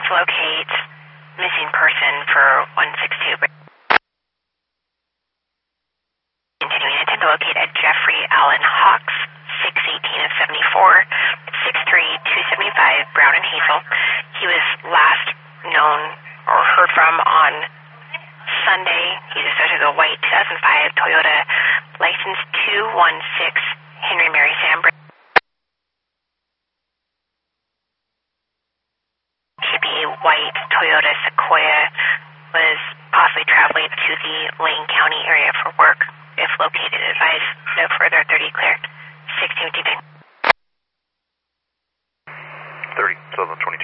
to locate missing person for 162. Continuing attempt to locate a Jeffrey Allen Hawks, 618 of 74, 63275 Brown and Hazel. He was last known or heard from on Sunday. He's associated with a white 2005 Toyota, license 216 Henry Mary Sam. Should be white Toyota Sequoia, was possibly traveling to the Lane County area for work. If located, advise no further. 30 clear. 16 30, 720.